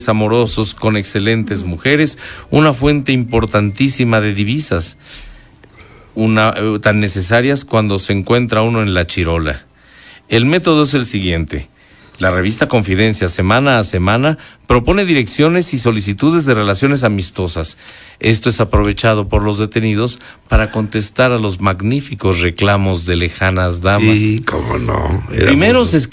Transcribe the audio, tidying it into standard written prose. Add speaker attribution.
Speaker 1: amorosos con excelentes mujeres, una fuente importantísima de divisas, tan necesarias cuando se encuentra uno en la chirola. El método es el siguiente. La revista Confidencia, semana a semana, propone direcciones y solicitudes de relaciones amistosas. Esto es aprovechado por los detenidos para contestar a los magníficos reclamos de lejanas damas.
Speaker 2: Sí, cómo no.
Speaker 1: Primero se